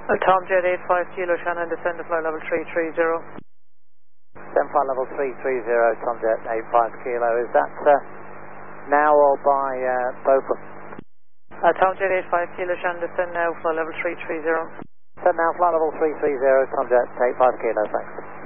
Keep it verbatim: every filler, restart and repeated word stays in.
Uh, Tom Jet eight five Kilo Shannon, descend to flight level three three zero. Descend flight level three three zero, Tom Jet eight five Kilo. Is that uh, now or by uh, Beaufort? Uh, Tom Jet eight five Kilo Shannon, descend now, flight level three three zero. Descend now, flight level three three zero, Tom Jet eight five Kilo, thanks.